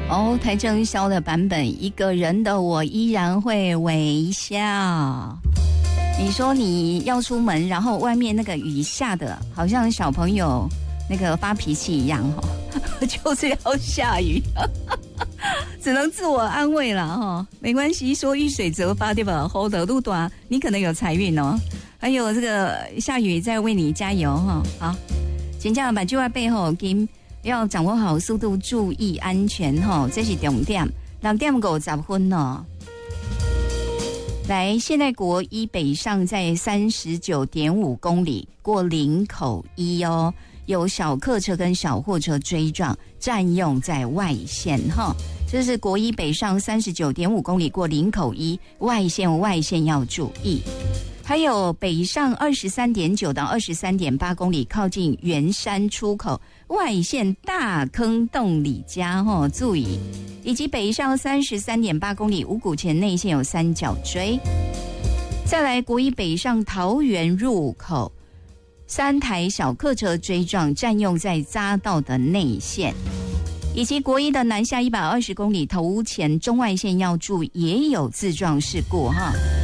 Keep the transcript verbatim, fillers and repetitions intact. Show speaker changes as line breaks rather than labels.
哦，台正宵的版本，一个人的我依然会微笑。你说你要出门，然后外面那个雨下的，好像小朋友那个发脾气一样哦，就是要下雨，只能自我安慰了哈，没关系，说遇水则发对吧？厚德路短，你可能有财运哦。还有这个下雨在为你加油哈。好，请这样把句话背后跟。要掌握好速度，注意安全吼，这是重点。六点五十分哦。来，现在国一北上在三十九点五公里，过林口一哦，有小客车跟小货车追撞，占用在外线哈。这是国一北上三十九点五公里，过林口一外线，外线要注意。还有北上二十三点九到二十三点八公里，靠近圆山出口外线大坑洞里家哦，注意。以及北上三十三点八公里，五股前内线有三角锥。再来国一北上桃园入口，三台小客车追撞，占用在匝道的内线。以及国一的南下一百二十公里，头前中外线要注意，也有自撞事故哈。